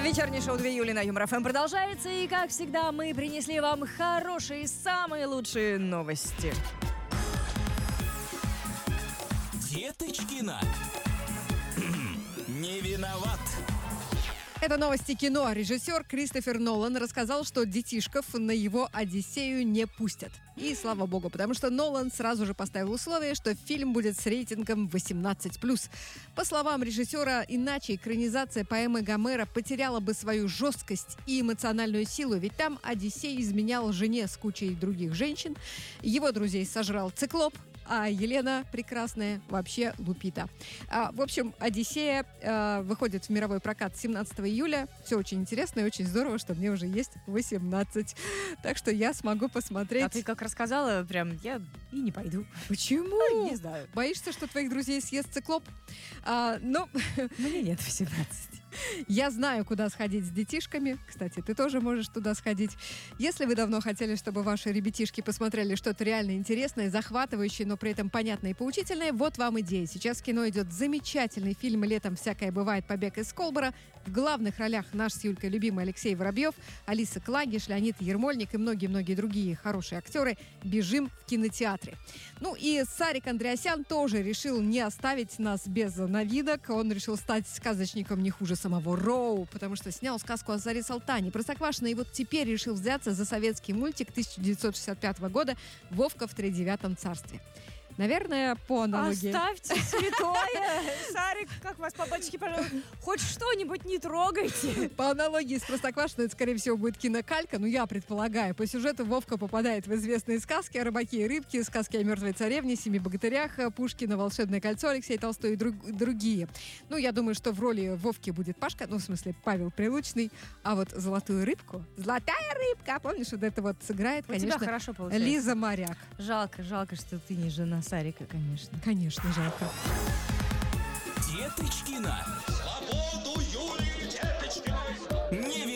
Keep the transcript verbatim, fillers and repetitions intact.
Вечернее шоу две Юли на Юмор ФМ продолжается. И, как всегда, мы принесли вам хорошие, самые лучшие новости. Деточкина. Не виноват. Это новости кино. Режиссер Кристофер Нолан рассказал, что детишков на его «Одиссею» не пустят. И слава богу, потому что Нолан сразу же поставил условие, что фильм будет с рейтингом восемнадцать плюс. По словам режиссера, иначе экранизация поэмы Гомера потеряла бы свою жесткость и эмоциональную силу, ведь там Одиссей изменял жене с кучей других женщин, его друзей сожрал циклоп, а Елена прекрасная вообще Лупита. А, в общем, «Одиссея» э, выходит в мировой прокат семнадцатого июля. Все очень интересно и очень здорово, что мне уже есть восемнадцать. Так что я смогу посмотреть. А ты как рассказала, прям я и не пойду. Почему? Не знаю. Боишься, что твоих друзей съест циклоп? А, ну, Мне нет восемнадцати. я знаю, куда сходить с детишками. Кстати, ты тоже можешь туда сходить. Если вы давно хотели, чтобы ваши ребятишки посмотрели что-то реально интересное, захватывающее, но при этом понятное и поучительное, вот вам идея. Сейчас в кино идет замечательный фильм «Летом всякое бывает. Побег из Колбора». В главных ролях наш с Юлькой любимый Алексей Воробьев, Алиса Клагиш, Леонид Ермольник и многие-многие другие хорошие актеры. Бежим в кинотеатре. Ну и Сарик Андреасян тоже решил не оставить нас без новинок. Он решил стать сказочником не хуже самого Роу, потому что снял сказку о Заре Салтане. Простоквашино, и вот теперь решил взяться за советский мультик тысяча девятьсот шестьдесят пятого года «Вовка в тридевятом царстве». Наверное, по аналогии. Оставьте святое! Сарик, как вас, папочки, пожалуйста, хоть что-нибудь не трогайте. По аналогии с Простоквашино, это, скорее всего, будет кинокалька, но я предполагаю. По сюжету Вовка попадает в известные сказки о рыбаке и рыбке, сказки о мертвой царевне, семи богатырях, Пушкина, «Волшебное кольцо», Алексей Толстой и друг, другие. Ну, я думаю, что в роли Вовки будет Пашка, ну, в смысле, Павел Прилучный, а вот золотую рыбку, золотая рыбка, помнишь, вот это вот сыграет, У конечно, тебя хорошо получается. Лиза Моряк. Жалко, жалко, что ты не жена Сарика, конечно. Конечно, жалко. Деточкина. Свободу Юлии Деточкиной. Не